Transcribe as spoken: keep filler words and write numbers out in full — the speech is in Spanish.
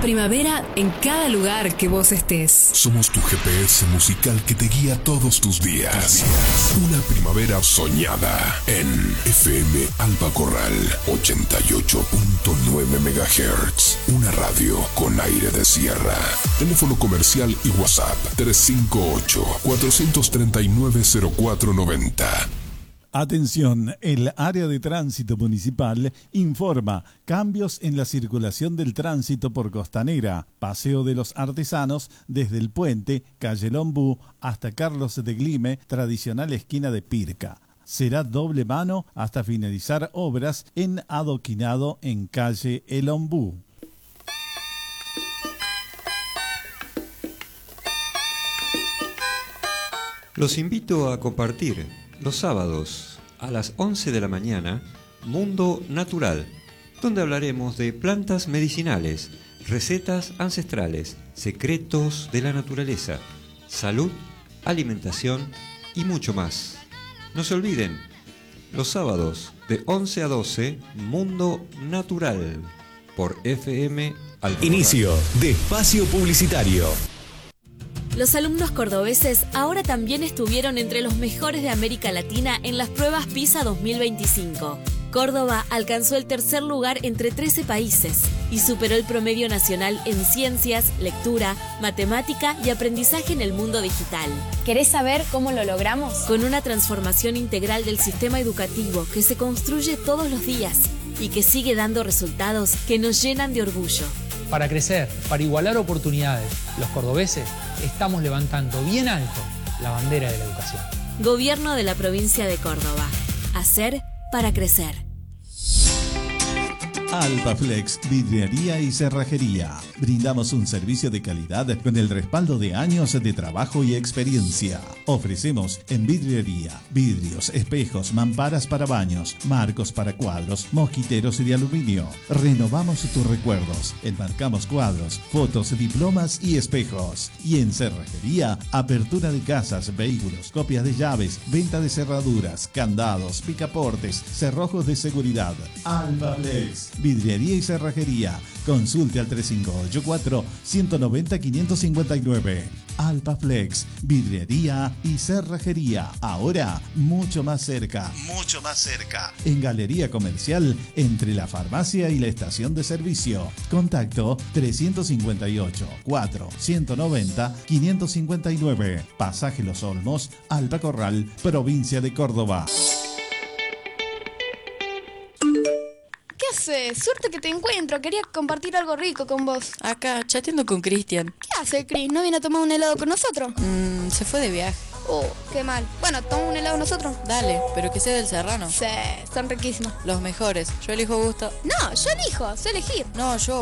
primavera en cada lugar que vos estés. Somos tu G P S musical que te guía todos tus días. Una primavera soñada en F M Alba Corral ochenta y ocho punto nueve megahertz. Una radio con aire de sierra. Teléfono comercial y WhatsApp tres cinco ocho, cuatro tres nueve, cero cuatro nueve cero. Atención, el área de tránsito municipal informa cambios en la circulación del tránsito por Costanera, Paseo de los Artesanos, desde el puente, calle Lombú, hasta Carlos de Glime, tradicional esquina de Pirca. Será doble mano hasta finalizar obras en adoquinado en calle El Ombú. Los invito a compartir los sábados a las once de la mañana Mundo Natural, donde hablaremos de plantas medicinales, recetas ancestrales, secretos de la naturaleza, salud, alimentación y mucho más. No se olviden, los sábados de once a doce Mundo Natural por F M Alba. Inicio de espacio publicitario. Los alumnos cordobeses ahora también estuvieron entre los mejores de América Latina en las pruebas PISA dos mil veinticinco. Córdoba alcanzó el tercer lugar entre trece países y superó el promedio nacional en ciencias, lectura, matemática y aprendizaje en el mundo digital. ¿Querés saber cómo lo logramos? Con una transformación integral del sistema educativo que se construye todos los días y que sigue dando resultados que nos llenan de orgullo. Para crecer, para igualar oportunidades, los cordobeses estamos levantando bien alto la bandera de la educación. Gobierno de la provincia de Córdoba. Hacer para crecer. Alpaflex, vidriería y cerrajería. Brindamos un servicio de calidad con el respaldo de años de trabajo y experiencia. Ofrecemos en vidriería, vidrios, espejos, mamparas para baños, marcos para cuadros, mosquiteros de aluminio. Renovamos tus recuerdos. Enmarcamos cuadros, fotos, diplomas y espejos. Y en cerrajería, apertura de casas, vehículos, copias de llaves, venta de cerraduras, candados, picaportes, cerrojos de seguridad. Alpaflex, vidriería y cerrajería. Consulte al tres cinco ocho cuatro, uno nueve cero, cinco cinco nueve. Alpaflex, vidriería y cerrajería. Ahora, mucho más cerca. Mucho más cerca. En Galería Comercial, entre la farmacia y la estación de servicio. Contacto tres cinco ocho, cuatro uno nueve cero, cinco cinco nueve. Pasaje Los Olmos, Alba Corral, provincia de Córdoba. ¿Qué haces? Suerte que te encuentro. Quería compartir algo rico con vos. Acá, chateando con Cristian. ¿Qué hace, Cris? ¿No viene a tomar un helado con nosotros? Mm, se fue de viaje. Oh, qué mal. Bueno, toma un helado nosotros. Dale, pero que sea del Serrano. Sí, están riquísimos. Los mejores. Yo elijo gusto. No, yo elijo. Sé elegir. No, yo